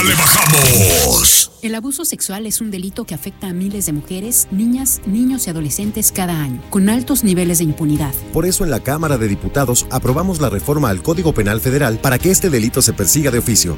le bajamos! El abuso sexual es un delito que afecta a miles de mujeres, niñas, niños y adolescentes cada año, con altos niveles de impunidad. Por eso en la Cámara de Diputados aprobamos la reforma al Código Penal Federal para que este delito se persiga de oficio.